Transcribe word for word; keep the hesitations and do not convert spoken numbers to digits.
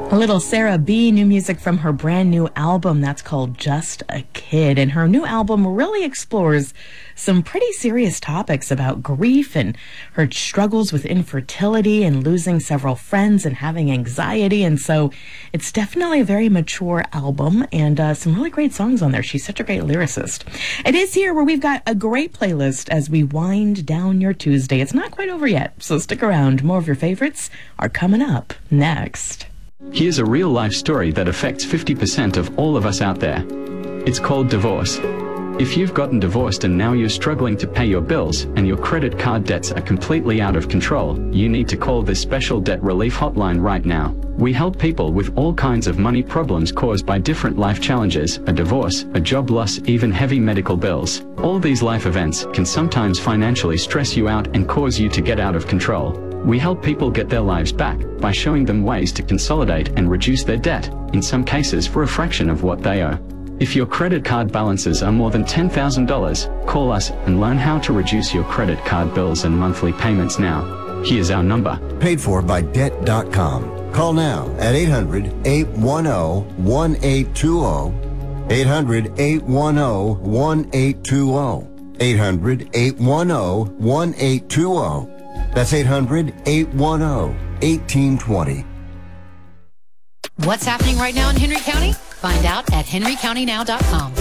A little Sarah B, new music from her brand new album that's called Just a Kid. And her new album really explores some pretty serious topics about grief and her struggles with infertility and losing several friends and having anxiety. And so it's definitely a very mature album and uh, some really great songs on there. She's such a great lyricist. It is here where we've got a great playlist as we wind down your Tuesday. It's not quite over yet, so stick around. More of your favorites are coming up next. Here's a real-life story that affects fifty percent of all of us out there. It's called divorce. If you've gotten divorced and now you're struggling to pay your bills and your credit card debts are completely out of control, you need to call this special debt relief hotline right now. We help people with all kinds of money problems caused by different life challenges, a divorce, a job loss, even heavy medical bills. All these life events can sometimes financially stress you out and cause you to get out of control. We help people get their lives back by showing them ways to consolidate and reduce their debt, in some cases for a fraction of what they owe. If your credit card balances are more than ten thousand dollars, call us and learn how to reduce your credit card bills and monthly payments now. Here's our number. Paid for by debt dot com. Call now at eight hundred, eight one zero, one eight two zero, eight hundred, eight one zero, one eight two zero, eight hundred, eight one zero, one eight two zero. That's eight hundred, eight one zero, one eight two zero. What's happening right now in Henry County? Find out at henry county now dot com.